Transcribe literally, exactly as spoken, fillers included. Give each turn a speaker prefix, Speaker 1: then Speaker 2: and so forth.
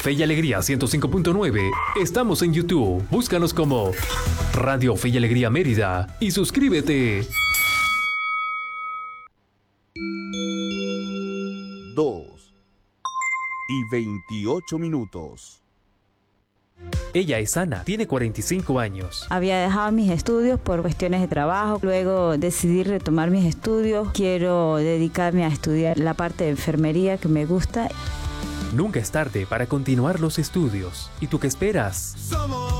Speaker 1: Fe y Alegría ciento cinco punto nueve. Estamos en YouTube. Búscanos como Radio Fe y Alegría Mérida y suscríbete.
Speaker 2: Dos y veintiocho minutos.
Speaker 1: Ella es Ana, tiene cuarenta y cinco años.
Speaker 3: Había dejado mis estudios por cuestiones de trabajo, luego decidí retomar mis estudios. Quiero dedicarme a estudiar la parte de enfermería que me gusta.
Speaker 1: Nunca es tarde para continuar los estudios. ¿Y tú qué esperas? Somos